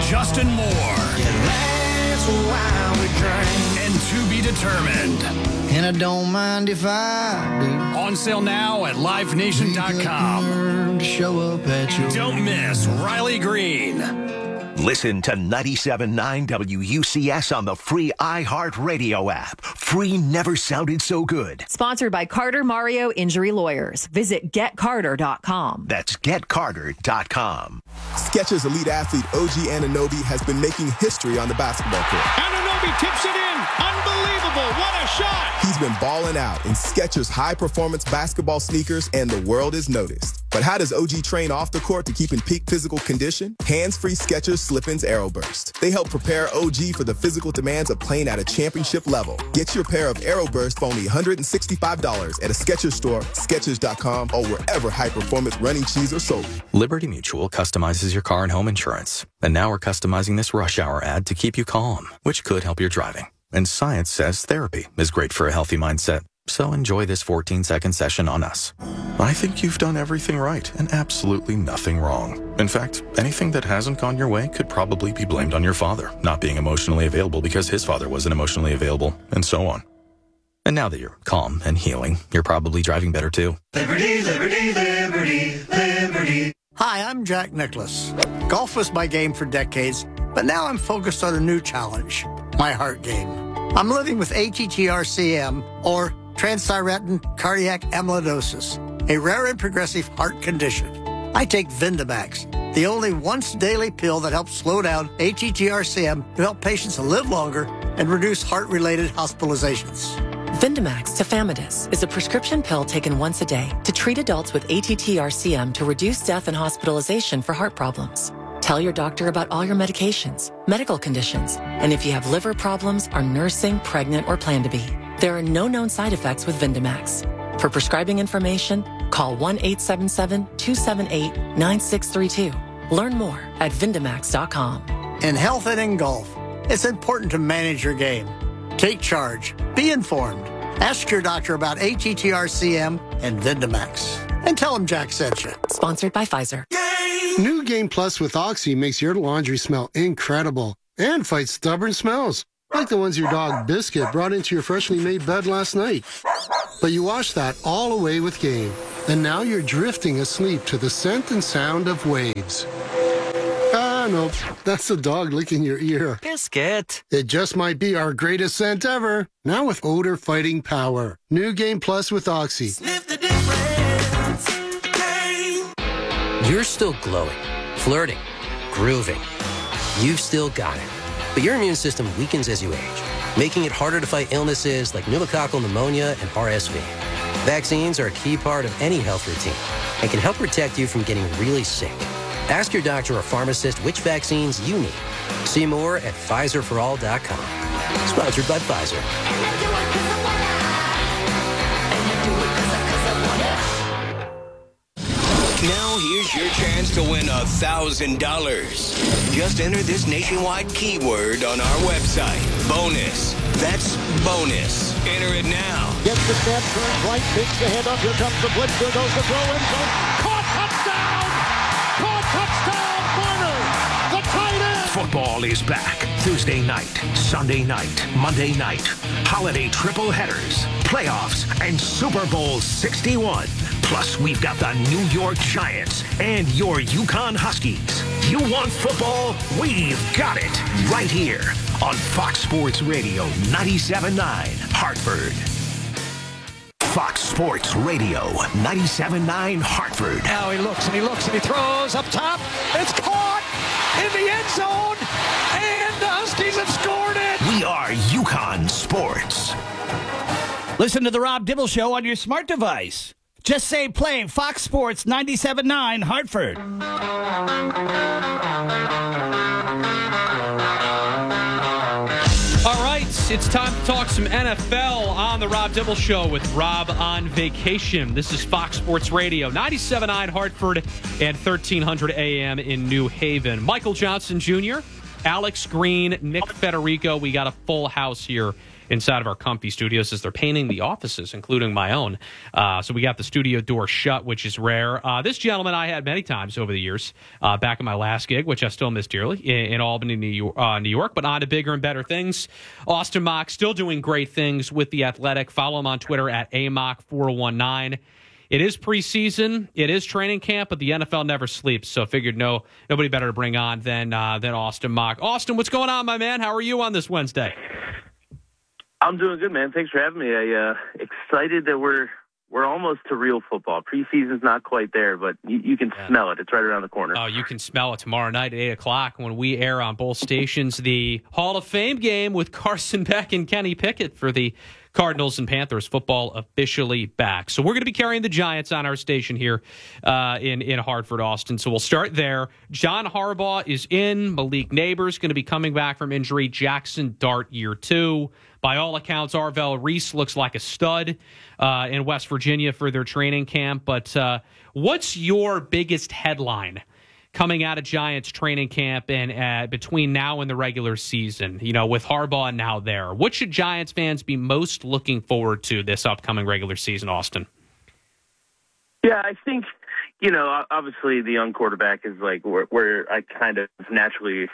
Justin Moore. That's why we drink. And To Be Determined. And I don't mind if I do. On sale now at livenation.com. To show up at your Don't miss Riley Green. Listen to 97.9 WUCS on the free iHeartRadio app. Free never sounded so good. Sponsored by Carter Mario Injury Lawyers. Visit getcarter.com. That's getcarter.com. Skechers elite athlete OG Anunoby has been making history on the basketball court. Anunoby tips it in. Unbelievable. What a shot. He's been balling out in Skechers high-performance basketball sneakers, and the world is noticed. But how does OG train off the court to keep in peak physical condition? Hands-free Skechers Slip-ins AeroBurst. They help prepare OG for the physical demands of playing at a championship level. Get your pair of AeroBurst for only $165 at a Skechers store, Skechers.com, or wherever high-performance running shoes are sold. Liberty Mutual customizes your car and home insurance. And now we're customizing this rush hour ad to keep you calm, which could help your driving. And science says therapy is great for a healthy mindset. So enjoy this 14-second session on us. I think you've done everything right and absolutely nothing wrong. In fact, anything that hasn't gone your way could probably be blamed on your father not being emotionally available because his father wasn't emotionally available, and so on. And now that you're calm and healing, you're probably driving better too. Liberty, liberty, liberty, liberty. Hi, I'm Jack Nicklaus. Golf was my game for decades, but now I'm focused on a new challenge, my heart game. I'm living with ATTR-CM, or transthyretin cardiac amyloidosis, a rare and progressive heart condition. I take Vindamax, the only once-daily pill that helps slow down ATTR-CM to help patients live longer and reduce heart-related hospitalizations. Vindamax tafamidis is a prescription pill taken once a day to treat adults with ATTR-CM to reduce death and hospitalization for heart problems. Tell your doctor about all your medications, medical conditions, and if you have liver problems, are nursing, pregnant, or plan to be. There are no known side effects with Vindamax. For prescribing information, call 1-877-278-9632. Learn more at Vindamax.com. In health and in golf, it's important to manage your game. Take charge. Be informed. Ask your doctor about ATTR-CM and Vindamax. And tell them Jack sent you. Sponsored by Pfizer. New Game Plus with Oxy makes your laundry smell incredible and fights stubborn smells, like the ones your dog Biscuit brought into your freshly made bed last night. But you wash that all away with Game, and now you're drifting asleep to the scent and sound of waves. Ah, no, that's the dog licking your ear. Biscuit. It just might be our greatest scent ever, now with odor-fighting power. New Game Plus with Oxy. Sniff the difference. Game. You're still glowing, flirting, grooving. You've still got it. But your immune system weakens as you age, making it harder to fight illnesses like pneumococcal pneumonia and RSV. Vaccines are a key part of any health routine and can help protect you from getting really sick. Ask your doctor or pharmacist which vaccines you need. See more at PfizerForAll.com. Sponsored by Pfizer. Now here's your chance to win $1,000. Just enter this nationwide keyword on our website. Bonus. That's bonus. Enter it now. Gets the step, turns right, picks the head up. Here comes the blitz. There goes the throw in zone. Caught, touchdown! Caught, touchdown, Warner! The tight end! Football is back. Thursday night, Sunday night, Monday night. Holiday triple headers, playoffs, and Super Bowl 61. Plus, we've got the New York Giants and your Yukon Huskies. You want football? We've got it right here on Fox Sports Radio 97.9 Hartford. Fox Sports Radio 97.9 Hartford. Now he looks and he looks and he throws up top. It's caught in the end zone, and the Huskies have scored it. We are Yukon Sports. Listen to the Rob Dibble Show on your smart device. Just say play Fox Sports 97.9 Hartford. All right, it's time to talk some NFL on the Rob Dibble Show with Rob on vacation. This is Fox Sports Radio, 97.9 Hartford and 1300 AM in New Haven. Michael Johnson Jr., Alex Green, Nick Federico. We got a full house here inside of our comfy studios as they're painting the offices, including my own. So we got the studio door shut, which is rare. This gentleman I had many times over the years, back in my last gig, which I still miss dearly, in Albany, New York, but on to bigger and better things. Austin Mock still doing great things with The Athletic. Follow him on Twitter at AMock419. It is preseason, it is training camp, but the NFL never sleeps, so figured nobody better to bring on than Austin Mock. Austin, what's going on, my man? How are you on this Wednesday? I'm doing good, man. Thanks for having me. Excited that we're almost to real football. Preseason's not quite there, but you can smell it. It's right around the corner. Oh, you can smell it tomorrow night at 8 o'clock when we air on both stations the Hall of Fame game with Carson Beck and Kenny Pickett for the Cardinals and Panthers. Football officially back. So we're going to be carrying the Giants on our station here in Hartford, Austin. So we'll start there. John Harbaugh is in. Malik Neighbors going to be coming back from injury. Jackson Dart year 2. By all accounts, Arvell Reese looks like a stud in West Virginia for their training camp. But what's your biggest headline coming out of Giants training camp and between now and the regular season, with Harbaugh now there? What should Giants fans be most looking forward to this upcoming regular season, Austin? Yeah, I think, obviously the young quarterback is like where I kind of naturally,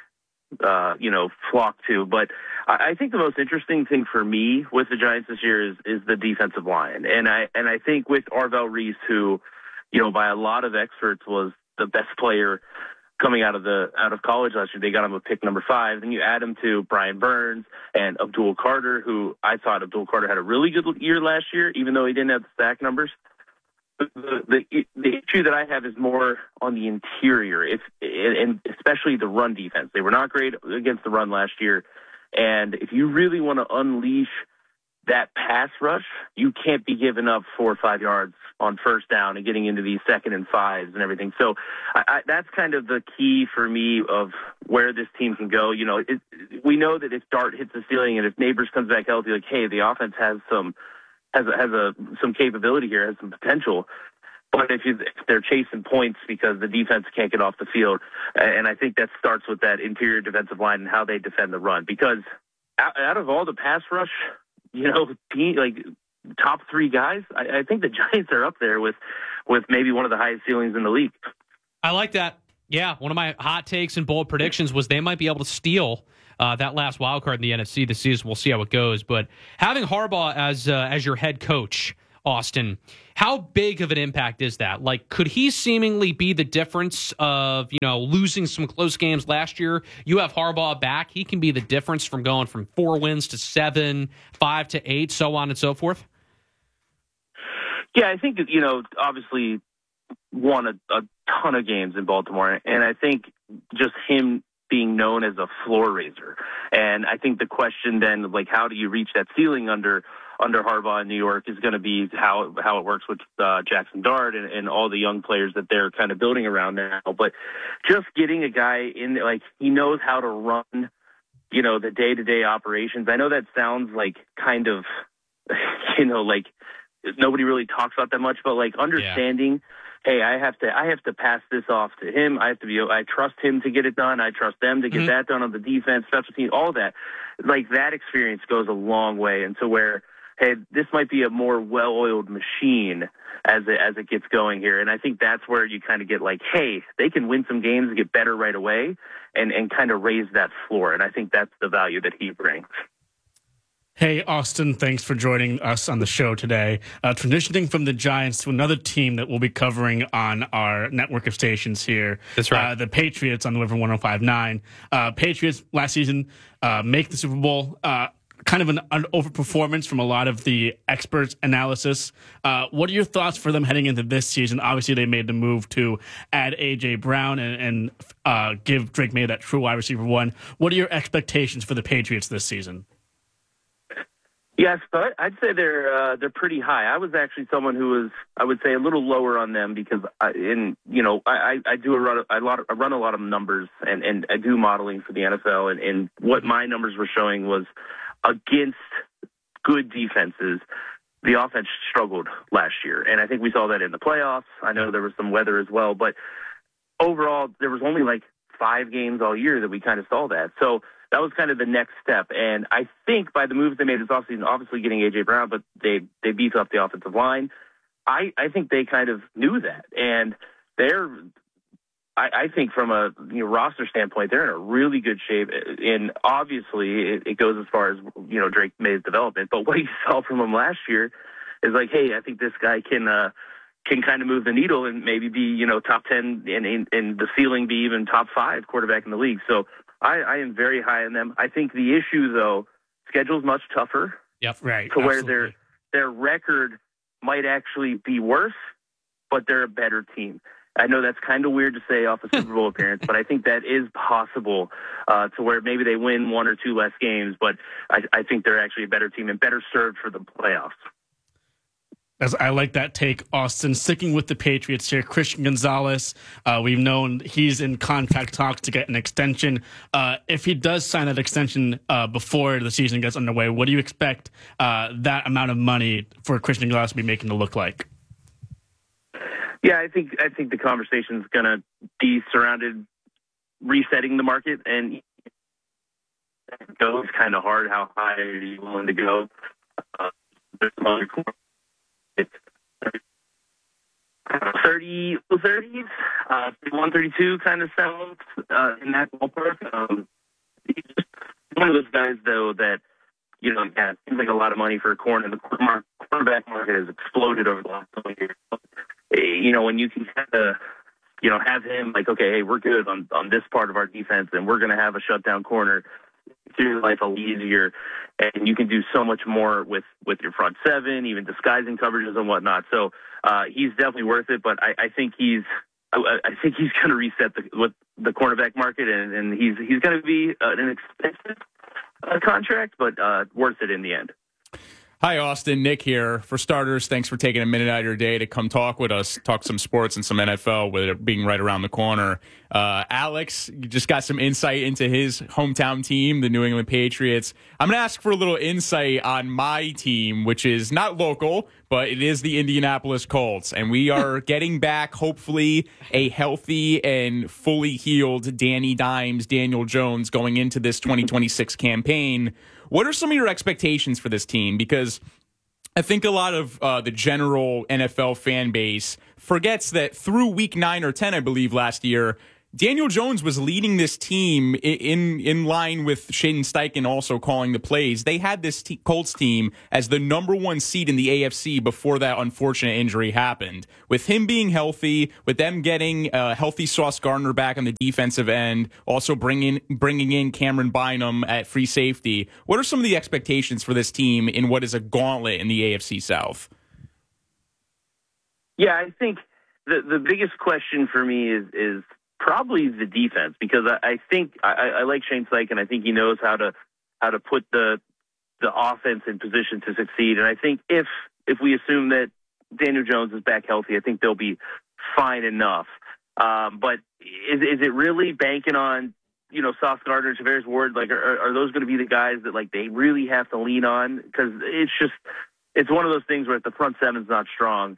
flock to. But I think the most interesting thing for me with the Giants this year is the defensive line. And I think with Arvell Reese, who, by a lot of experts was the best player coming out of college last year. They got him a pick number 5. Then you add him to Brian Burns and Abdul Carter, who I thought Abdul Carter had a really good year last year, even though he didn't have the sack numbers. The issue that I have is more on the interior, and especially the run defense. They were not great against the run last year. And if you really want to unleash that pass rush, you can't be giving up 4 or 5 yards on first down and getting into these 2nd and 5s and everything. So that's kind of the key for me of where this team can go. We know that if Dart hits the ceiling and if Neighbors comes back healthy, like, hey, the offense has some capability here, has some potential. But if they're chasing points because the defense can't get off the field, and I think that starts with that interior defensive line and how they defend the run. Because out of all the pass rush, top 3 guys, I think the Giants are up there with maybe one of the highest ceilings in the league. I like that. Yeah, one of my hot takes and bold predictions was they might be able to steal that last wild card in the NFC this season. We'll see how it goes. But having Harbaugh as your head coach, Austin, how big of an impact is that? Like, could he seemingly be the difference of, losing some close games last year? You have Harbaugh back. He can be the difference from going from 4 wins to 7, 5 to 8, so on and so forth. Yeah, I think, obviously won a ton of games in Baltimore. And I think just him being known as a floor raiser. And I think the question then, like, how do you reach that ceiling under Harbaugh in New York is going to be how it works with Jackson Dart and all the young players that they're kind of building around now. But just getting a guy in, like, he knows how to run, the day-to-day operations. I know that sounds like kind of, like nobody really talks about that much, but like understanding, hey, I have to pass this off to him. I trust him to get it done. I trust them to get that done on the defense, special team, all that. Like, that experience goes a long way into where, hey, this might be a more well-oiled machine as it gets going here. And I think that's where you kind of get like, hey, they can win some games and get better right away and kind of raise that floor. And I think that's the value that he brings. Hey, Austin, thanks for joining us on the show today. Transitioning from the Giants to another team that we'll be covering on our network of stations here. That's right. The Patriots on the River 105.9. Patriots last season make the Super Bowl. Kind of an overperformance from a lot of the experts' analysis. What are your thoughts for them heading into this season? Obviously, they made the move to add A.J. Brown and give Drake May that true wide receiver 1. What are your expectations for the Patriots this season? Yes, but I'd say they're pretty high. I was actually someone who was, I would say, a little lower on them because I run a lot of numbers and I do modeling for the NFL, and what my numbers were showing was against good defenses, the offense struggled last year, and I think we saw that in the playoffs. I know there was some weather as well, but overall there was only like 5 games all year that we kind of saw that. So that was kind of the next step. And I think by the moves they made this offseason, obviously getting A.J. Brown, but they beefed up the offensive line. I think they kind of knew that. And I think from a roster standpoint, they're in a really good shape. And obviously it goes as far as, Drake May's development. But what you saw from him last year is like, hey, I think this guy can kind of move the needle and maybe be, top 10 and the ceiling be even top 5 quarterback in the league. So I am very high on them. I think the issue, though, schedule's much tougher. Yep, right. To where their record might actually be worse, but they're a better team. I know that's kind of weird to say off a Super Bowl appearance, but I think that is possible to where maybe they win 1 or 2 less games, but I think they're actually a better team and better served for the playoffs. As I like that take, Austin. Sticking with the Patriots here, Christian Gonzalez, we've known he's in contract talks to get an extension. If he does sign that extension before the season gets underway, what do you expect that amount of money for Christian Gonzalez to be making to look like? Yeah, I think the conversation is going to be surrounded resetting the market, and it's kind of hard. How high are you willing to go? It's 30s, 132 kind of sounds in that ballpark. He's just one of those guys, though, that it seems like a lot of money for a corner. The quarterback market has exploded over the last couple of years. When you can kind of, have him like, okay, hey, we're good on this part of our defense, and we're going to have a shutdown corner. It's your life a little easier, and you can do so much more with your front seven, even disguising coverages and whatnot. So he's definitely worth it, but I think he's going to reset the cornerback market, and he's going to be an expensive contract, but worth it in the end. Hi, Austin. Nick here. For starters, thanks for taking a minute out of your day to come talk with us, talk some sports and some NFL with it being right around the corner. Alex, you just got some insight into his hometown team, the New England Patriots. I'm going to ask for a little insight on my team, which is not local, but it is the Indianapolis Colts. And we are getting back, hopefully, a healthy and fully healed Danny Dimes, Daniel Jones going into this 2026 campaign. What are some of your expectations for this team? Because I think a lot of the general NFL fan base forgets that through week 9 or 10, I believe, last year, Daniel Jones was leading this team in line with Shane Steichen also calling the plays. They had this Colts team as the number 1 seed in the AFC before that unfortunate injury happened. With him being healthy, with them getting healthy Sauce Gardner back on the defensive end, also bringing in Cameron Bynum at free safety, what are some of the expectations for this team in what is a gauntlet in the AFC South? Yeah, I think the biggest question for me is probably the defense, because I think I like Shane Steichen. I think he knows how to put the offense in position to succeed. And I think if we assume that Daniel Jones is back healthy, I think they'll be fine enough. But is it really banking on Sauce Gardner, Javarius Ward? Like, are those going to be the guys that like they really have to lean on? Because it's one of those things where if the front seven's not strong,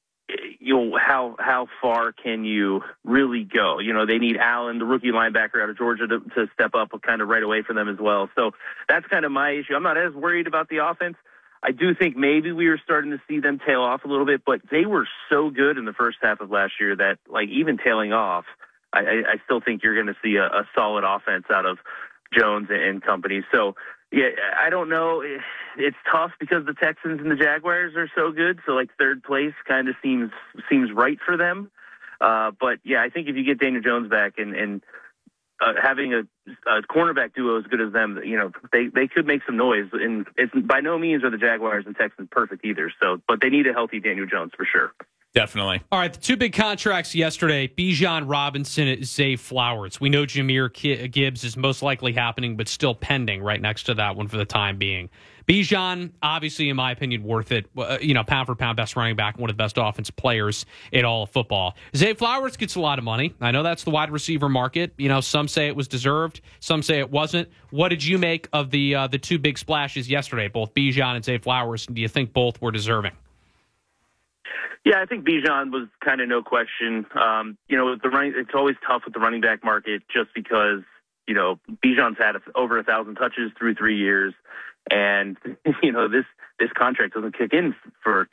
how far can you really go? They need Allen, the rookie linebacker out of Georgia, to step up kind of right away for them as well. So that's kind of my issue. I'm not as worried about the offense. I do think maybe we were starting to see them tail off a little bit, but they were so good in the first half of last year that, like, even tailing off, I still think you're going to see a solid offense out of Jones and company. So, yeah, I don't know. It's tough because the Texans and the Jaguars are so good. So, like, third place kind of seems right for them. But, yeah, I think if you get Daniel Jones back and having a cornerback duo as good as them, they could make some noise. And it's by no means are the Jaguars and Texans perfect either. So, but they need a healthy Daniel Jones for sure. Definitely. All right, the 2 big contracts yesterday, Bijan Robinson at Zay Flowers. We know Jahmyr Gibbs is most likely happening, but still pending right next to that one for the time being. Bijan, obviously, in my opinion, worth it. Pound for pound, best running back, one of the best offensive players in all of football. Zay Flowers gets a lot of money. I know that's the wide receiver market. Some say it was deserved. Some say it wasn't. What did you make of the 2 big splashes yesterday, both Bijan and Zay Flowers? And do you think both were deserving? Yeah, I think Bijan was kind of no question. It's always tough with the running back market just because, Bijan's had over 1,000 touches through 3 years. And, this contract doesn't kick in for,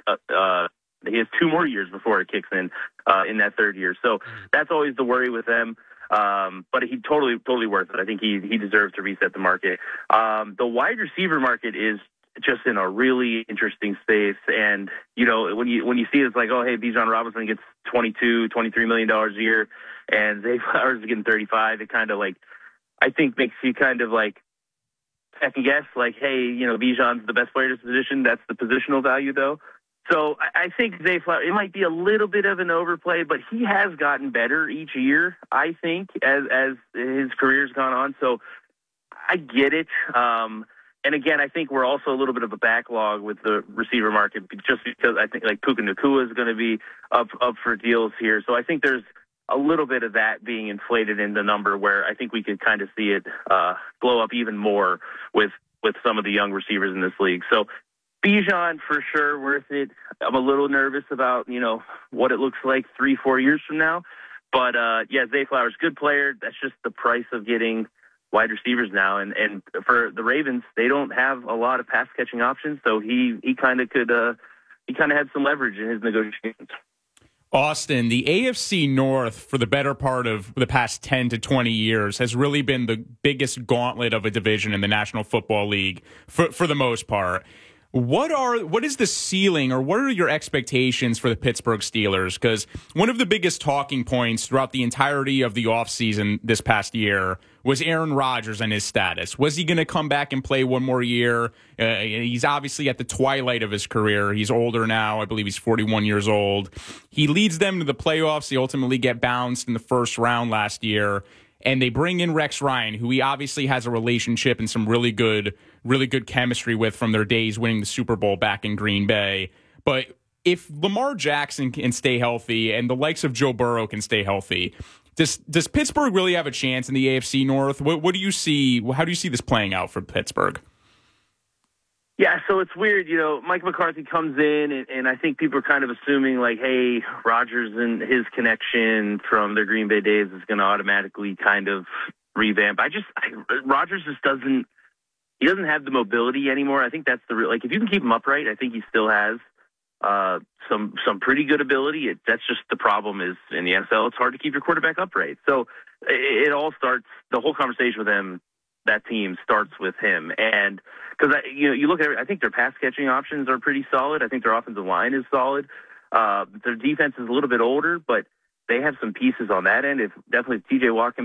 he has 2 more years before it kicks in that third year. So that's always the worry with them. But he totally worth it. I think he deserves to reset the market. The wide receiver market is just in a really interesting space. And, when you see it, it's like, oh, hey, Bijan Robinson gets $23 million a year and Zay Flowers is getting 35. It kind of I think makes you kind of second guess, hey, Bijan's the best player in this position. That's the positional value though. So I think Zay Flowers, it might be a little bit of an overplay, but he has gotten better each year, I think, as his career's gone on. So I get it. And again, I think we're also a little bit of a backlog with the receiver market just because I think Puka Nacua is going to be up for deals here. So I think there's a little bit of that being inflated in the number where I think we could kind of see it blow up even more with some of the young receivers in this league. So Bijan for sure worth it. I'm a little nervous about, what it looks like 3-4 years from now. But Zay Flowers, good player. That's just the price of getting wide receivers now. And for the Ravens, they don't have a lot of pass catching options. So he kind of had some leverage in his negotiations. Austin, the AFC North for the better part of the past 10 to 20 years has really been the biggest gauntlet of a division in the National Football League for the most part. What is the ceiling or what are your expectations for the Pittsburgh Steelers? Because one of the biggest talking points throughout the entirety of the offseason this past year was Aaron Rodgers and his status. Was he going to come back and play one more year? He's obviously at the twilight of his career. He's older now. I believe he's 41 years old. He leads them to the playoffs. They ultimately get bounced in the first round last year. And they bring in Rex Ryan, who he obviously has a relationship and some really good chemistry with from their days winning the Super Bowl back in Green Bay. But if Lamar Jackson can stay healthy and the likes of Joe Burrow can stay healthy, does Pittsburgh really have a chance in the AFC North? What do you see? How do you see this playing out for Pittsburgh? Yeah, so it's weird. Mike McCarthy comes in, and I think people are kind of assuming, hey, Rodgers and his connection from their Green Bay days is going to automatically kind of revamp. Rodgers just doesn't have the mobility anymore. I think that's the real, if you can keep him upright, I think he still has some pretty good ability. That's just the problem is in the NFL, it's hard to keep your quarterback upright. So it all starts, the whole conversation with him, that team starts with him. And because you look at it, I think their pass catching options are pretty solid. I think their offensive line is solid. Their defense is a little bit older, but they have some pieces on that end. If definitely TJ Watt can